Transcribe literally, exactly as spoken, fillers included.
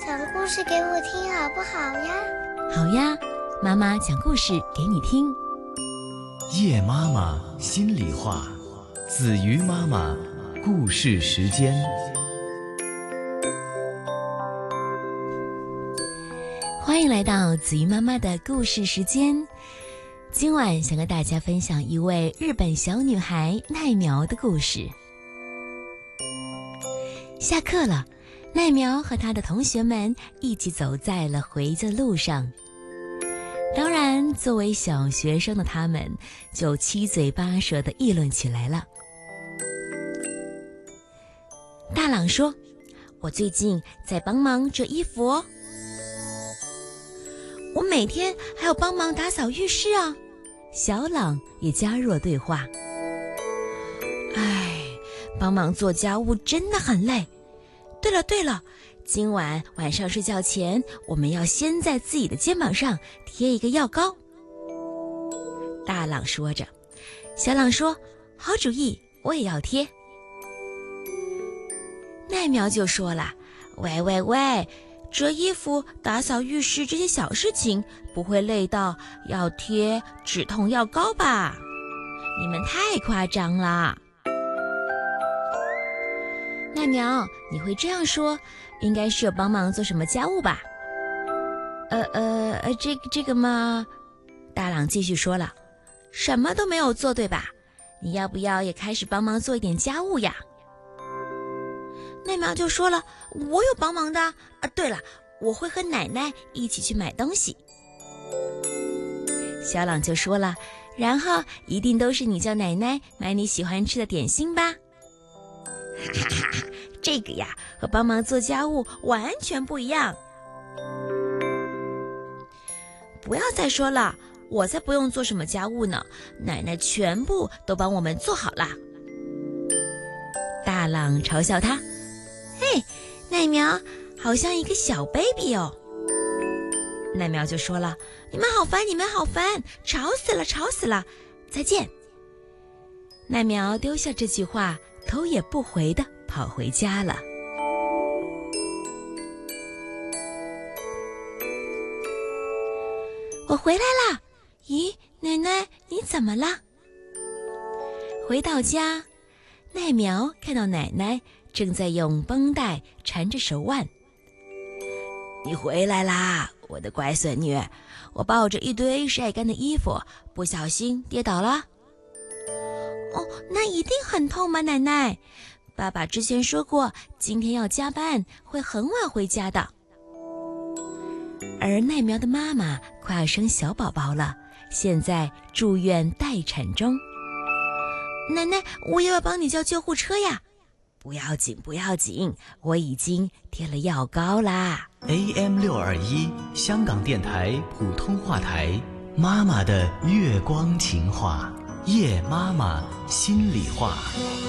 讲故事给我听好不好呀？ 好呀，妈妈讲故事给你听。 叶妈妈心里话，子瑜妈妈故事时间。 欢迎来到子瑜妈妈的故事时间。今晚想跟大家分享一位日本小女孩奈苗的故事。下课了，奈苗和她的同学们一起走在了回家的路上。当然，作为小学生的他们就七嘴八舌地议论起来了。大朗说：“我最近在帮忙折衣服哦。”我每天还要帮忙打扫浴室啊。小朗也加入了对话。唉，帮忙做家务真的很累。对了对了，今晚晚上睡觉前，我们要先在自己的肩膀上贴一个药膏。大朗说着，小朗说：“好主意，我也要贴。”奈苗就说了：“喂喂喂，折衣服、打扫浴室这些小事情不会累到要贴止痛药膏吧？你们太夸张了。”奈苗，你会这样说，应该是有帮忙做什么家务吧？呃呃呃，这个这个嘛，大朗继续说了，什么都没有做，对吧？你要不要也开始帮忙做一点家务呀？奈苗就说了，我有帮忙的啊。对了，我会和奶奶一起去买东西。小朗就说了，然后一定都是你叫奶奶买你喜欢吃的点心吧？哈哈哈，这个呀，和帮忙做家务完全不一样。不要再说了，我才不用做什么家务呢，奶奶全部都帮我们做好了。大朗嘲笑他，嘿，奈苗好像一个小 baby 哦。奈苗就说了，你们好烦，你们好烦，吵死了，吵死了，再见。奈苗丢下这句话，头也不回地跑回家了。我回来啦！咦，奶奶，你怎么了？回到家，奈苗看到奶奶正在用绷带缠着手腕。你回来啦，我的乖孙女！我抱着一堆晒干的衣服，不小心跌倒了。哦，那一定很痛吧，奶奶？爸爸之前说过，今天要加班，会很晚回家的。而奈苗的妈妈快要生小宝宝了，现在住院待产中。奶奶，我也要帮你叫救护车呀。不要紧，不要紧，我已经贴了药膏啦。 A M 六二一 香港电台普通话台，妈妈的月光情话，叶妈妈心里话。